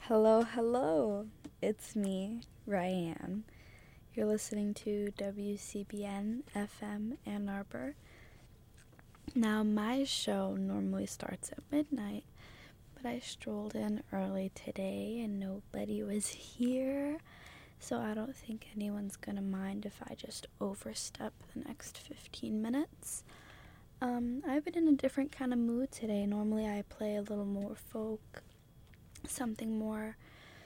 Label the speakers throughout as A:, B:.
A: Hello, hello. It's me, Ryan. You're listening to WCBN FM Ann Arbor. Now, my show normally starts at midnight, but I strolled in early today and nobody was here, so I don't think anyone's gonna mind if I just overstep the next 15 minutes. I've been in a different kind of mood today. Normally I play a little more folk, something more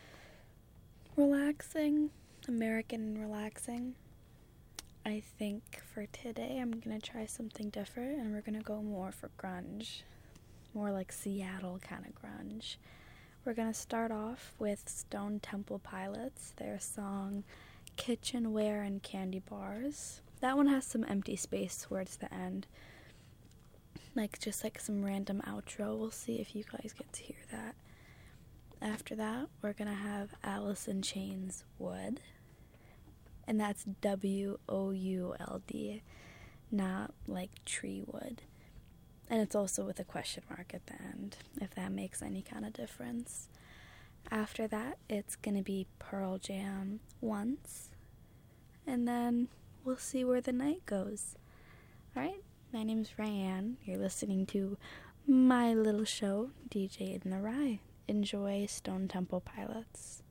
A: relaxing, American and relaxing. I think for today I'm gonna try something different and we're gonna go more for grunge. More like Seattle kind of grunge. We're gonna start off with Stone Temple Pilots, their song Kitchenware and Candy Bars. That one has some empty space towards the end. Just like some random outro. We'll see if you guys get to hear that. After that, we're gonna have Alice in Chains Wood. And that's WOULD, not like tree wood. And it's also with a question mark at the end, if that makes any kind of difference. After that, it's gonna be Pearl Jam Once. And then we'll see where the night goes. Alright, my name's Ryan. You're listening to my little show, DJ in the Rye. Enjoy Stone Temple Pilots.